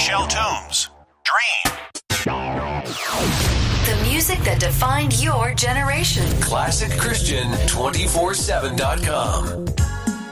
Michelle Toombs. Dream. The music that defined your generation. ClassicChristian247.com.